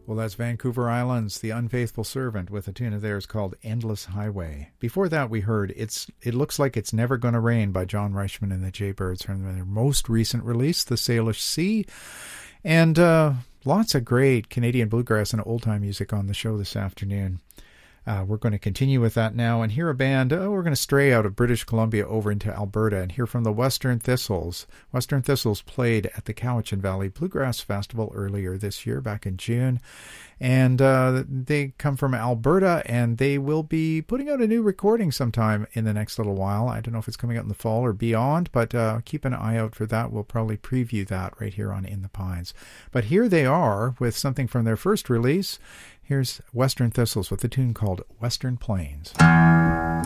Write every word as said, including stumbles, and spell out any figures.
Well, that's Vancouver Island's The Unfaithful Servant with a tune of theirs called Endless Highway. Before that, we heard It's It Looks Like It's Never Gonna Rain by John Reichman and the Jaybirds from their most recent release, The Salish Sea. And uh, lots of great Canadian bluegrass and old-time music on the show this afternoon. Uh, we're going to continue with that now and hear a band. Oh, we're going to stray out of British Columbia over into Alberta and hear from the Western Thistles. Western Thistles played at the Cowichan Valley Bluegrass Festival earlier this year, back in June. And uh, they come from Alberta, and they will be putting out a new recording sometime in the next little while. I don't know if it's coming out in the fall or beyond, but uh, keep an eye out for that. We'll probably preview that right here on In the Pines. But here they are with something from their first release. Here's Western Thistles with a tune called Western Plains.